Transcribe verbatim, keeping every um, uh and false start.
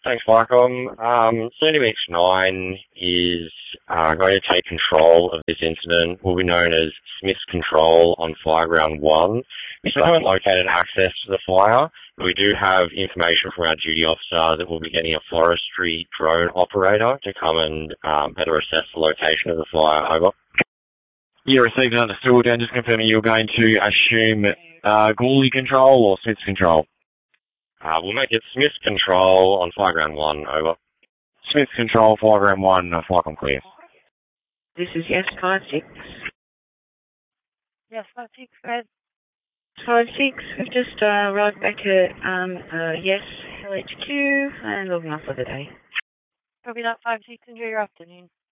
Thanks, Michael. Um, C N M X nine is uh, going to take control of this incident, will be known as Smith's Control on Fireground one. We still haven't located access to the fire, but we do have information from our duty officer that we'll be getting a forestry drone operator to come and um, better assess the location of the fire. Over. You received and understood, and just confirming you're going to assume uh, Gooley Control or Smith's Control? Uh, we'll make it Smith's Control on Fireground one, over. Smith's Control, Fireground one, uh, Flycom clear. This is yes, five six. Yes, five six, go ahead. Five six, we've just uh, arrived back at um, uh, yes, L H Q, and logging off for the day. Copy that, five six, enjoy your afternoon.